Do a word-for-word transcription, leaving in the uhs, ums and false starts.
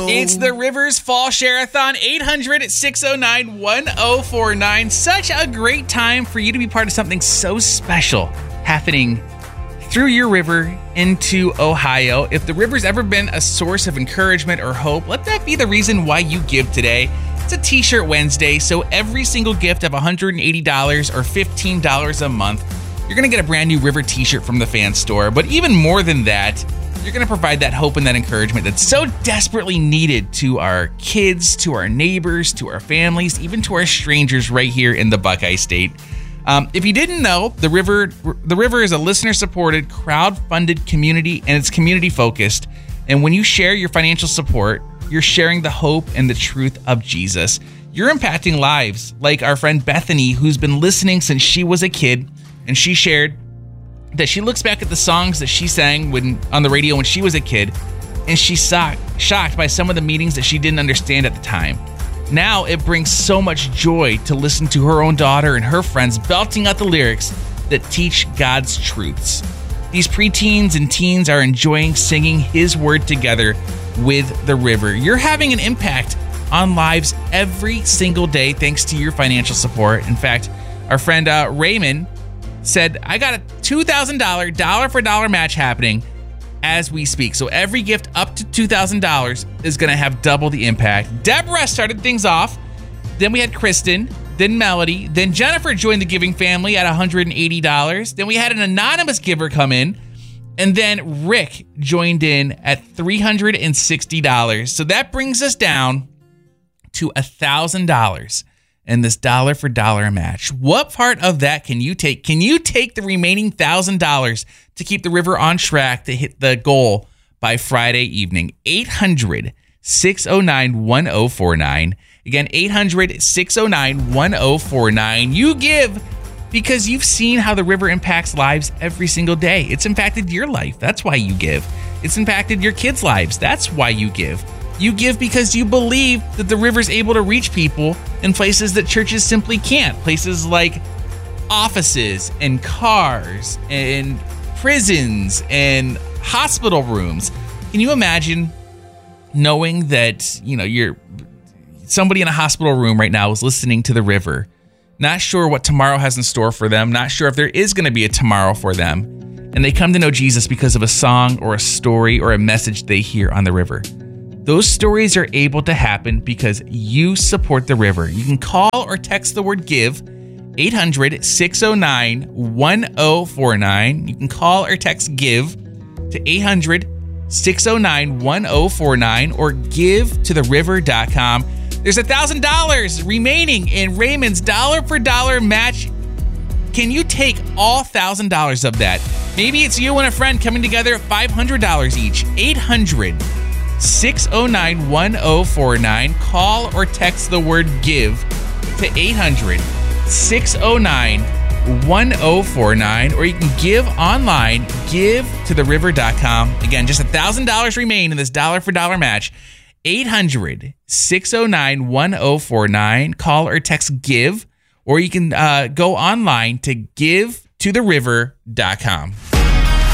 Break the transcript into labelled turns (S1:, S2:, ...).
S1: It's the Rivers Fall Share-a-thon, eight hundred, six oh nine, one oh four nine. Such a great time for you to be part of something so special happening through your river into Ohio. If the river's ever been a source of encouragement or hope, let that be the reason why you give today. It's a T-shirt Wednesday, so every single gift of one hundred eighty dollars or fifteen dollars a month, you're going to get a brand new River T-shirt from the fan store. But even more than that, you're going to provide that hope and that encouragement that's so desperately needed to our kids, to our neighbors, to our families, even to our strangers right here in the Buckeye State. Um, if you didn't know, the River the River is a listener-supported, crowd-funded community, and it's community-focused. And when you share your financial support, you're sharing the hope and the truth of Jesus. You're impacting lives, like our friend Bethany, who's been listening since she was a kid, and she shared that she looks back at the songs that she sang when on the radio when she was a kid, and she's shocked, shocked by some of the meanings that she didn't understand at the time. Now it brings so much joy to listen to her own daughter and her friends belting out the lyrics that teach God's truths. These preteens and teens are enjoying singing His word together with the River. You're having an impact on lives every single day thanks to your financial support. In fact, our friend uh, Raymond said, I got a two thousand dollars dollar for dollar match happening as we speak. So every gift up to two thousand dollars is going to have double the impact. Deborah started things off. Then we had Kristen, then Melody, then Jennifer joined the giving family at one hundred eighty dollars. Then we had an anonymous giver come in, and then Rick joined in at three hundred sixty dollars. So that brings us down to one thousand dollars. And this dollar for dollar match. What part of that can you take? Can you take the remaining one thousand dollars to keep the River on track to hit the goal by Friday evening? eight hundred, six oh nine, one oh four nine. Again, eight hundred, six oh nine, one oh four nine. You give because you've seen how the River impacts lives every single day. It's impacted your life. That's why you give. It's impacted your kids' lives. That's why you give. You give because you believe that the River's able to reach people in places that churches simply can't. Places like offices and cars and prisons and hospital rooms. Can you imagine knowing that, you know, you're somebody in a hospital room right now is listening to the River, not sure what tomorrow has in store for them, not sure if there is going to be a tomorrow for them, and they come to know Jesus because of a song or a story or a message they hear on the River. Those stories are able to happen because you support the River. You can call or text the word GIVE, eight hundred, six oh nine, one oh four nine. You can call or text GIVE to eight hundred, six oh nine, one oh four nine or give to the river dot com. There's one thousand dollars remaining in Raymond's dollar for dollar match. Can you take all one thousand dollars of that? Maybe it's you and a friend coming together at five hundred dollars each. eight hundred, six oh nine, one oh four nine. Call or text the word GIVE to eight hundred, six oh nine, one oh four nine, or you can give online, give to the river dot com. Again, just one thousand dollars remain in this dollar for dollar match. eight hundred, six oh nine, one oh four nine. Call or text GIVE, or you can uh, go online to give to the river dot com.